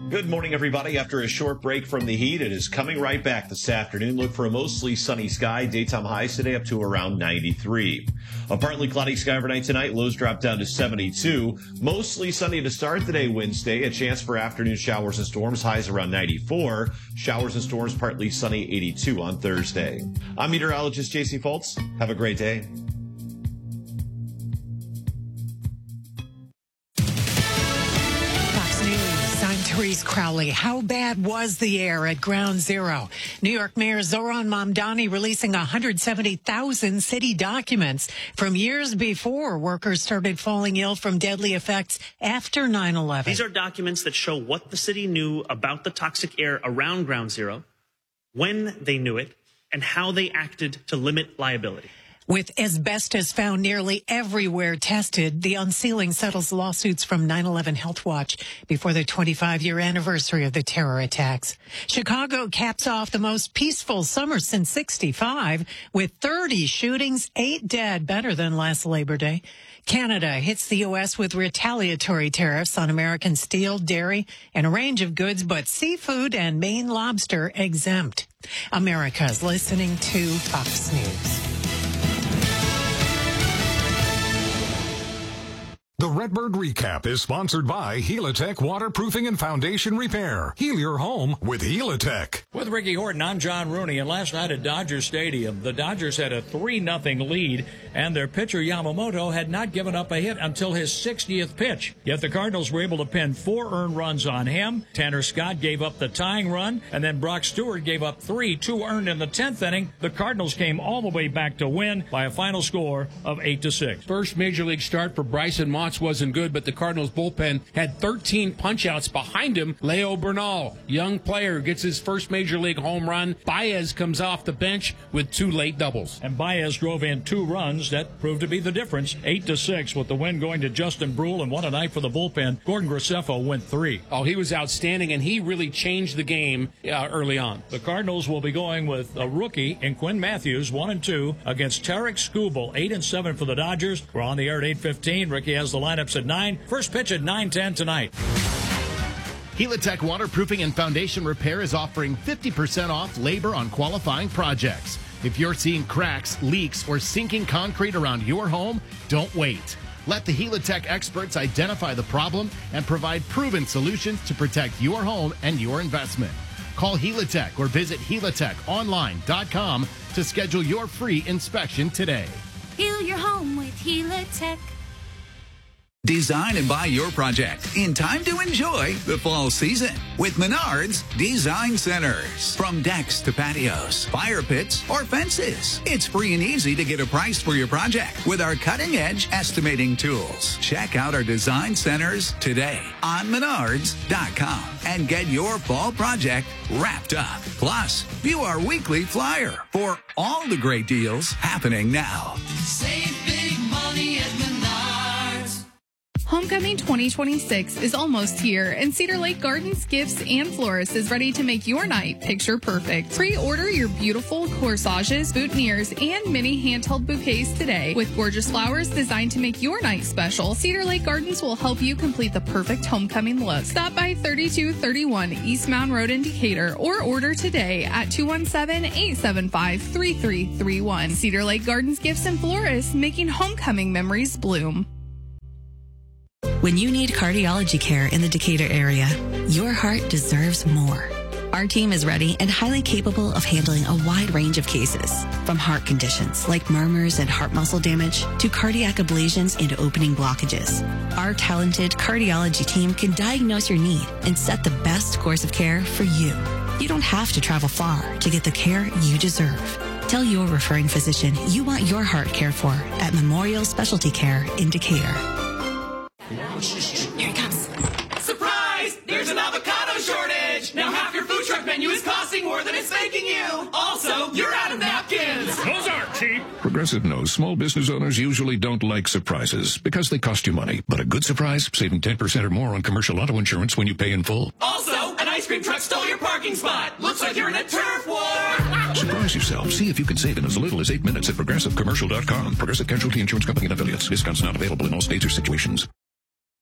Good morning, everybody. After a short break from the heat, it is coming right back this afternoon. Look for a mostly sunny sky. Daytime highs today up to around 93. A partly cloudy sky overnight tonight. Lows drop down to 72. Mostly sunny to start the day Wednesday. A chance for afternoon showers and storms. Highs around 94. Showers and storms partly sunny 82 on Thursday. I'm meteorologist J.C. Foltz. Have a great day. Therese Crowley, how bad was the air at Ground Zero? New York Mayor Zohran Mamdani releasing 170,000 city documents from years before workers started falling ill from deadly effects after 9/11. These are documents that show what the city knew about the toxic air around Ground Zero, when they knew it, and how they acted to limit liability. With asbestos found nearly everywhere tested, the unsealing settles lawsuits from 9/11 Health Watch before the 25-year anniversary of the terror attacks. Chicago caps off the most peaceful summer since '65 with 30 shootings, 8 dead, better than last Labor Day. Canada hits the U.S. with retaliatory tariffs on American steel, dairy, and a range of goods, but seafood and Maine lobster exempt. America's listening to Fox News. The Redbird Recap is sponsored by Helitech Waterproofing and Foundation Repair. Heal your home with Helitech. With Ricky Horton, I'm John Rooney, and last night at Dodger Stadium, the Dodgers had a 3-0 lead, and their pitcher Yamamoto had not given up a hit until his 60th pitch. Yet the Cardinals were able to pin 4 earned runs on him. Tanner Scott gave up the tying run, and then Brock Stewart gave up 3, 2 earned in the 10th inning. The Cardinals came all the way back to win by a final score of 8-6. First major league start for Bryson Mott wasn't good, but the Cardinals bullpen had 13 punch-outs behind him. Leo Bernal, young player, gets his first major league home run. Baez comes off the bench with 2 late doubles. And Baez drove in 2 runs. That proved to be the difference. 8-6 with the win going to Justin Brule, and what a night for the bullpen. Gordon Graceffo went 3. Oh, he was outstanding, and he really changed the game early on. The Cardinals will be going with a rookie in Quinn Matthews, 1-2, against Tarek Skubal, 8-7 for the Dodgers. We're on the air at 8:15. Ricky has the lineups at 9. First pitch at 9:10 tonight. Helitech Waterproofing and Foundation Repair is offering 50% off labor on qualifying projects. If you're seeing cracks, leaks, or sinking concrete around your home, don't wait. Let the Helitech experts identify the problem and provide proven solutions to protect your home and your investment. Call Helitech or visit helitechonline.com to schedule your free inspection today. Heal your home with Helitech. Design and buy your project in time to enjoy the fall season with Menards Design Centers. From decks to patios, fire pits, or fences, it's free and easy to get a price for your project with our cutting-edge estimating tools. Check out our design centers today on Menards.com and get your fall project wrapped up. Plus, view our weekly flyer for all the great deals happening now. Save big money at Menards. Homecoming 2026 is almost here, and Cedar Lake Gardens Gifts and Florists is ready to make your night picture perfect. Pre-order your beautiful corsages, boutonnieres, and mini handheld bouquets today. With gorgeous flowers designed to make your night special, Cedar Lake Gardens will help you complete the perfect homecoming look. Stop by 3231 East Mound Road in Decatur or order today at 217-875-3331. Cedar Lake Gardens Gifts and Florists, making homecoming memories bloom. When you need cardiology care in the Decatur area, your heart deserves more. Our team is ready and highly capable of handling a wide range of cases, from heart conditions like murmurs and heart muscle damage to cardiac ablations and opening blockages. Our talented cardiology team can diagnose your need and set the best course of care for you. You don't have to travel far to get the care you deserve. Tell your referring physician you want your heart cared for at Memorial Specialty Care in Decatur. Here it comes. Surprise! There's an avocado shortage! Now half your food truck menu is costing more than it's making you! Also, you're out of napkins! Those aren't cheap! Progressive knows small business owners usually don't like surprises because they cost you money. But a good surprise, saving 10% or more on commercial auto insurance when you pay in full. Also, an ice cream truck stole your parking spot! Looks like you're in a turf war! Surprise yourself. See if you can save in as little as 8 minutes at ProgressiveCommercial.com. Progressive Casualty Insurance Company and Affiliates. Discounts not available in all states or situations.